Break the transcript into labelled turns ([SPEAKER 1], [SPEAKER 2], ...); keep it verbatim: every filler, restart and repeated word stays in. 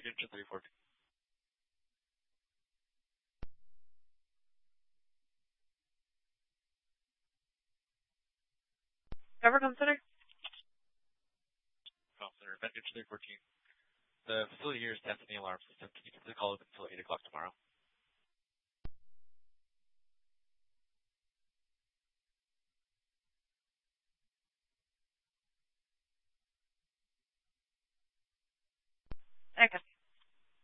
[SPEAKER 1] Venture three fourteen.
[SPEAKER 2] Evercom Center?
[SPEAKER 1] Comm Center, Venture three fourteen. The facility here is testing the alarm system. Can you please call up until eight o'clock tomorrow?